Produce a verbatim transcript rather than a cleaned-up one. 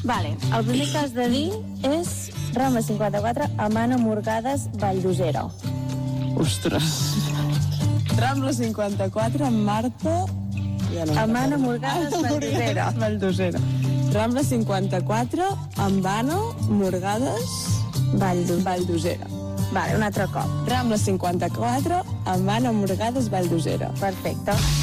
Vale, el primer que has de dir és Rambla cinquanta-quatre, Amana Morgades, Valldosera. Ostres. Rambla cinquanta-quatre, Marta... Ja no Amana Morgades, Valldosera. Valldosera. Rambla cinquanta-quatre, Ambana Morgades, Valldosera. Valldosera. Vale, un altre cop. Rambla cinquanta-quatre, Ambana Morgades, Valldosera. Perfecte.